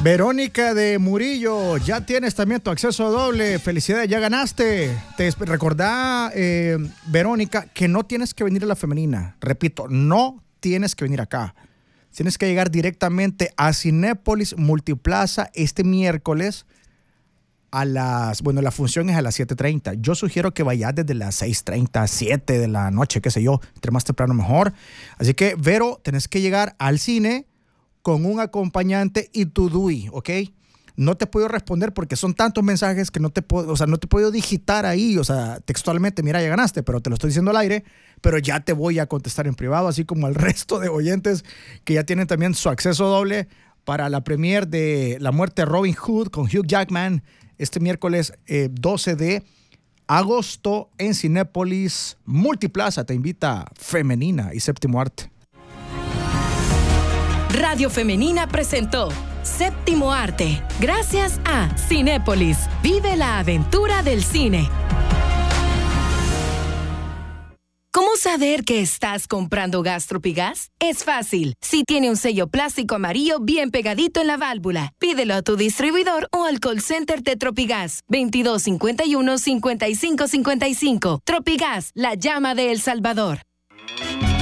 Verónica de Murillo, ya tienes también tu acceso doble. Felicidades, ya ganaste. Recordá, Verónica, que no tienes que venir a la femenina. Repito, no tienes que venir acá. Tienes que llegar directamente a Cinépolis Multiplaza este miércoles la función es a las 7:30. Yo sugiero que vayas desde las 6:30, 7 de la noche, qué sé yo, entre más temprano mejor. Así que, Vero, tenés que llegar al cine con un acompañante y tu DUI, ¿ok? No te puedo responder porque son tantos mensajes que no te puedo digitar ahí, textualmente, mira, ya ganaste, pero te lo estoy diciendo al aire, pero ya te voy a contestar en privado, así como al resto de oyentes que ya tienen también su acceso doble para la premiere de La muerte de Robin Hood con Hugh Jackman este miércoles 12 de agosto en Cinépolis Multiplaza. Te invita Femenina y Séptimo Arte. Radio Femenina presentó Séptimo Arte. Gracias a Cinépolis. Vive la aventura del cine. ¿Cómo saber que estás comprando gas Tropigas? Es fácil. Si tiene un sello plástico amarillo bien pegadito en la válvula, pídelo a tu distribuidor o al call center de Tropigas. 2251-5555. Tropigas, la llama de El Salvador.